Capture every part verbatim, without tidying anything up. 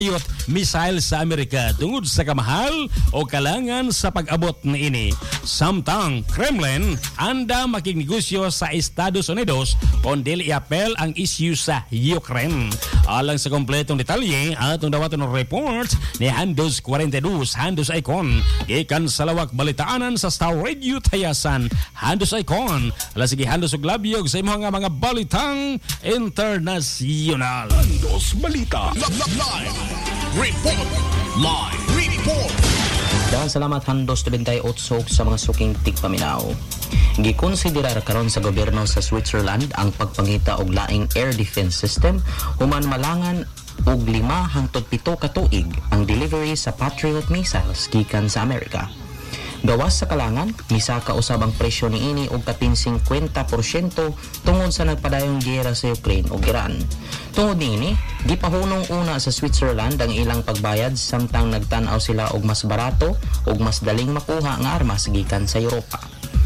Patriot missile sa Amerika tungod sa kamahal o kalangan sa pag-abot niini. Samtang Kremlin anda makignegosyo sa Estados Unidos kung dili iapel ang issue sa Ukraine. Alang sa kompletong detalye atong dawaton ng report ni Handos forty-two, Handos Icon, ikan sa lawak balitaanan sa Star Radio Tayasan. Handos Icon, ala sige Handos og labyog sa imong mga balitang internasyonal. Handos Balita Live Report Live Report. Dahil salamat Handos twenty-eight sa mga suking tigpaminaw. Gikonsiderar karon sa gobyerno sa Switzerland ang pagpangita og laing air defense system human malangan og lima hangtod pito ka tuig ang delivery sa Patriot missiles gikan sa Amerika. Gawas sa kalangan, misaka usab ang presyo niini og kapin fifty percent tungod sa nagpadayong giyera sa Ukraine ug Iran. Tungod niini, gipahunong una sa Switzerland ang ilang pagbayad samtang nagtan-aw sila og mas barato ug mas daling makuha nga armas gikan sa Europa.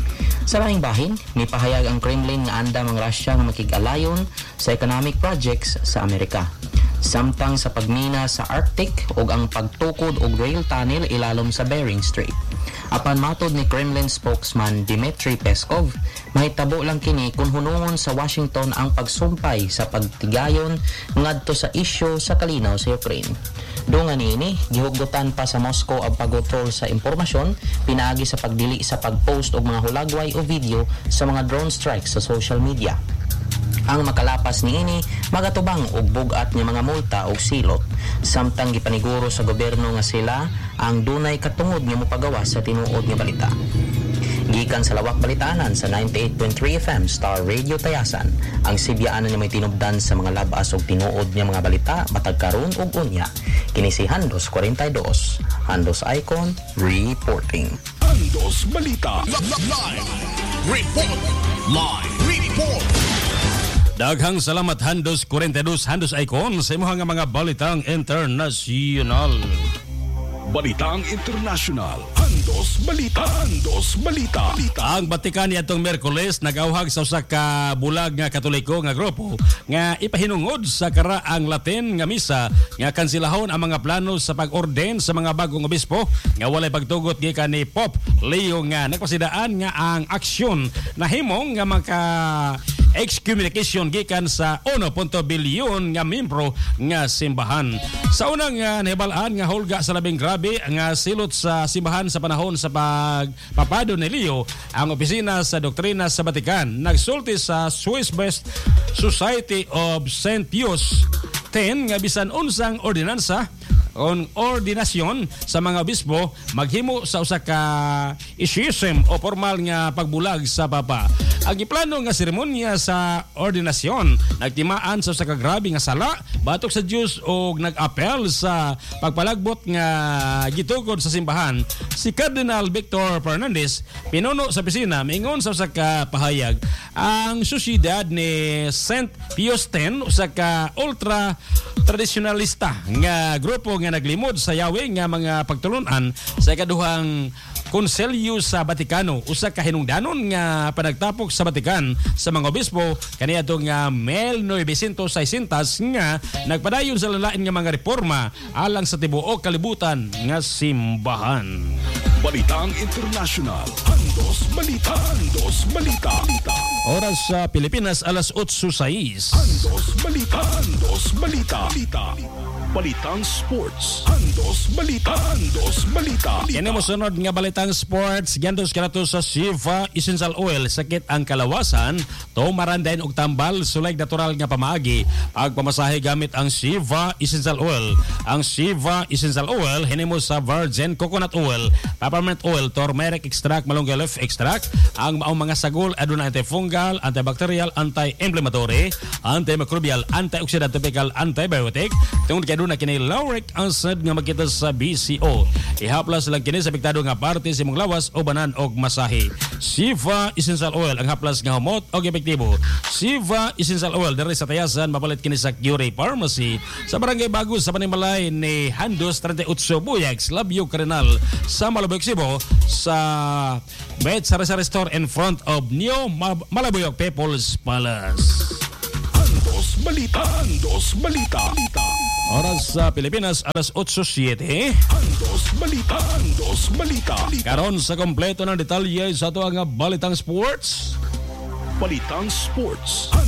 Sa laing bahin, mipahayag ang Kremlin nga andam ang Russia nga makig-alayon sa economic projects sa Amerika. Samtang sa pagmina sa Arctic ug ang pagtukod og rail tunnel ilalom sa Bering Strait. Apan matod ni Kremlin spokesman Dmitry Peskov, mahitabo lang kini kung hunungon sa Washington ang pagsumpay sa pagtigayon ngadto sa isyu sa kalinaw sa Ukraine. Dungan niini, gihugutan pa sa Moscow ang pag-control sa impormasyon pinaagi sa pagdili sa pag-post og mga hulagway o video sa mga drone strikes sa social media. Ang makalapas niini magatubang og bugat nga mga multa og silot samtang gipaniguro sa gobyerno nga sila ang dunay katungod nga mopagawa sa tinuod nga balita. Gikan sa lawak balitanan sa ninety-eight point three F M Star Radio Tayasan, ang sibyaanan nga may tinubdan sa mga labas og tinuod nga mga balita matag karon ug unya. Kini si Handos forty-two, Handos Icon reporting. Handos Balita Live Report Live Report. Daghang salamat Handos forty-two, Handos Icon sa imong nga mga balitang internasyonal. Balitang internasyonal. Handos Balita. Handos Balita. Ang Batikan niadtong Miyerkules nag-awhag sa usa ka bulag nga Katoliko nga grupo nga ipahinungod sa karaang Latin nga misa nga kansilahon ang mga plano sa pag-orden sa mga bagong obispo nga walay pagtugot gikan ni Pope Leo nga nagpasidaan nga ang aksyon nahimong nga maka excommunication gikan sa one bilyon nga membro nga simbahan. Sa unang nga nahibalaan nga hulga sa labing grabe nga silot sa simbahan sa panahon sa pagpapado ni Leo, ang opisina sa doktrina sa Batikan nagsulti sa Swiss-based Society of Saint Pius X nga bisan unsang ordinansa on ordinasyon sa mga obispo maghimo sa usa ka isyisem o formal nga pagbulag sa papa. Ang giplano nga seremonya sa ordinasyon nagtimaan sa usa ka grabe nga sala batok sa Dios og nag-apel sa pagpalagbot nga gitukod sa simbahan. Si Cardinal Victor Fernandez, pinuno sa opisina, mingon sa usa ka pahayag ang sosyedad ni Saint Pius X usa ka ultra tradisyonalista nga grupo nga naglimod sa yawi nga mga pagtulunan sa ikaduhang konselyo sa Batikano, usa ka hinungdanon nga panagtapok sa Batikan sa mga obispo kaniadtong nga nineteen sixty nga nagpadayon sa lalain nga mga reforma alang sa tibuok kalibutan nga simbahan. Balitang internasyonal. Handos Balita. Handos Balita. Oras sa Pilipinas alas eight sais. Handos Balita. Handos Balita. Balitang Sports. Handos Balita. Handos Balita. Kini mo sunod nga balitang sports, gandos kanato sa Siva Essential Oil, sakit ang kalawasan, tumarandain og tambal, sulay natural nga pamaagi, pagpamasahe gamit ang Siva Essential Oil. Ang Siva Essential Oil hinimo sa virgin coconut oil, peppermint oil, turmeric extract, malunggay leaf extract. Ang maong mga sagol aduna antifungal, antibacterial, anti-inflammatory, antimicrobial, antioxidant, topical, antibiotic. Tungod kay na kini lauric acid nga makita sa B C O. Ihaplas lang kini sa apektado nga parte sa imong lawas o banan og masahe. Siva Essential Oil ang haplas nga humot og epektibo. Siva Essential Oil diri sa Tayasan, mapalit kini sa Curie Pharmacy sa Barangay Bago sa Panimalay ni Handos thirty-eight Buyags, Labyo Carenal sa Malabuyok, Cebu, sa Bet Sari-Sari Store in front of New Malabuyok People's Palace. Handos Balita. Handos Balita. Oras sa Pilipinas, alas eight siyete. Handos Balita. Handos Balita. Karon sa kompleto ng detalye sa ito ang Balitang Sports. Balitang Sports.